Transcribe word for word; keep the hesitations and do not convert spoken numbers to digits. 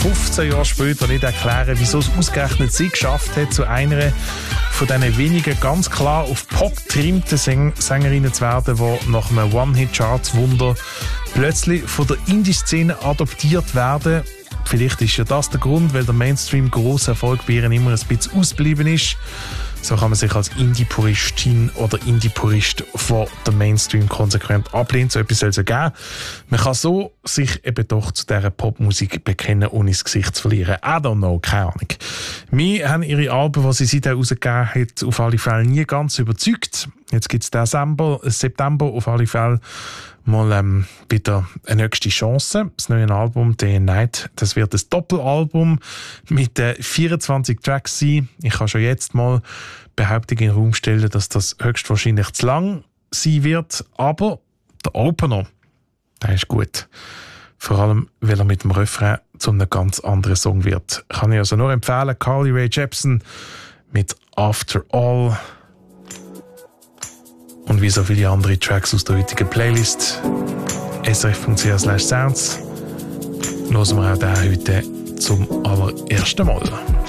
fünfzehn Jahre später nicht erklären, wieso es ausgerechnet sie geschafft hat, zu einer von diesen wenigen ganz klar auf Pop getrimmten Säng- Sängerinnen zu werden, die nach einem One-Hit-Charts-Wunder plötzlich von der Indie-Szene adoptiert werden. Vielleicht ist ja das der Grund, weil der Mainstream grosser Erfolg bei ihr immer ein bisschen ausgeblieben ist. So kann man sich als Indie-Puristin oder Indie-Purist von der Mainstream konsequent ablehnen. So etwas soll es ja geben. Man kann so sich eben doch zu dieser Popmusik bekennen, ohne das Gesicht zu verlieren. I don't know, keine Ahnung. Wir haben ihre Alben, die sie seitdem rausgegeben hat, auf alle Fälle nie ganz überzeugt. Jetzt gibt es September, September auf alle Fälle mal ähm, wieder eine nächste Chance. Das neue Album Day and Night, das wird ein Doppelalbum mit äh, vierundzwanzig Tracks sein. Ich kann schon jetzt mal Behauptung in den Raum stellen, dass das höchstwahrscheinlich zu lang sein wird. Aber der Opener, der ist gut. Vor allem, weil er mit dem Refrain zu einem ganz anderen Song wird. Kann ich also nur empfehlen, Carly Rae Jepsen mit After All. Und wie so viele andere Tracks aus der heutigen Playlist, s r f punkt c h slash sounds, hören wir auch den heute zum allerersten Mal.